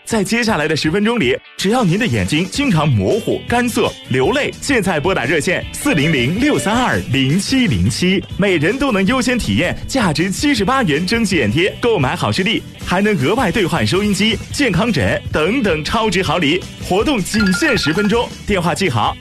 在接下来的10分钟里，只要您的眼睛经常模糊、干涩、流泪，现在拨打热线400-632-0707，每人都能优先体验价值78元蒸汽眼贴，购买好视力还能额外兑换收音机、健康枕等等超值好礼。活动仅限10分钟，电话记好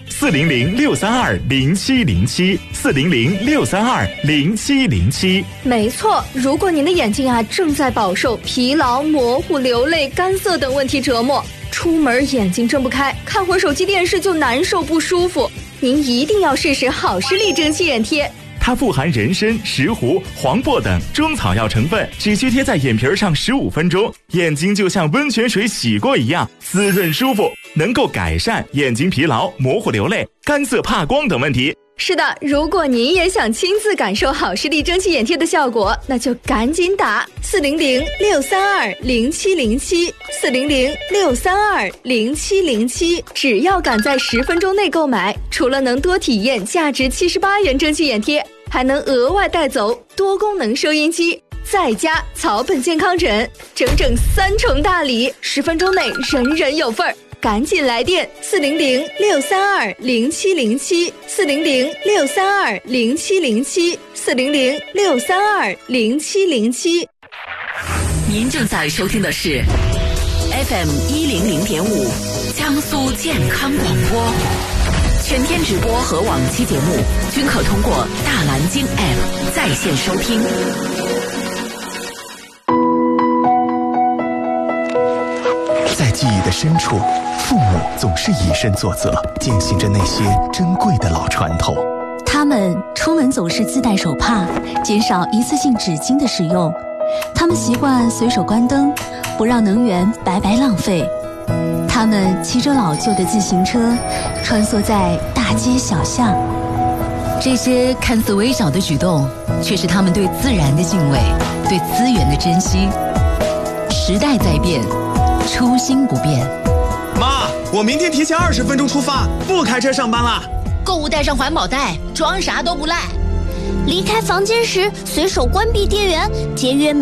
：400-632-0707，400-632-0707。 没错，如果您的眼睛正在饱受疲劳、模糊、流泪、干涩等问题折磨，出门眼睛睁不开，看会儿手机电视就难受不舒服，您一定要试试好视力蒸汽眼贴。 它富含人参、石斛、黄柏等中草药成分，只需贴在眼皮上15分钟，眼睛就像温泉水洗过一样滋润舒服，能够改善眼睛疲劳、模糊流泪、干涩怕光等问题。 是的，如果您也想亲自感受好视力蒸汽眼贴的效果，那就赶紧打400-632-0707，400-632-0707。只要赶在10分钟内购买，除了能多体验价值78元蒸汽眼贴，还能额外带走多功能收音机，再加草本健康枕，整整3重大礼，10分钟内人人有份儿。赶紧来电400-632-0707，400-632-0707，400-632-0707。 您正在收听的是 FM100.5 江苏健康广播，全天直播和往期节目均可通过大蓝鲸 App 在线收听。 在记忆的深处，父母总是以身作则，践行着那些珍贵的老传统。 他们出门总是自带手帕，减少一次性纸巾的使用。他们习惯随手关灯，不让能源白白浪费。他们骑着老旧的自行车，穿梭在大街小巷。 这些看似微小的举动，却是他们对自然的敬畏，对资源的珍惜。时代在变，初心不变。 妈，我明天提前20分钟出发，不开车上班了。 购物带上环保袋，装啥都不赖。 离开房间时随手关闭电源，节约